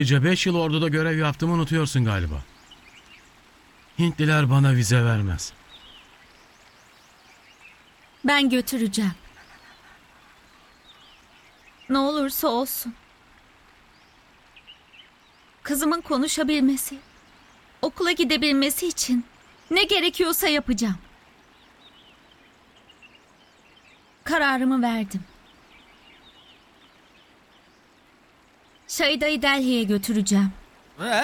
Ayrıca 5 yıl orduda görev yaptığımı unutuyorsun galiba. Hintliler bana vize vermez. Ben götüreceğim. Ne olursa olsun. Kızımın konuşabilmesi, okula gidebilmesi için ne gerekiyorsa yapacağım. Kararımı verdim. Şahida'yı Delhi'ye götüreceğim.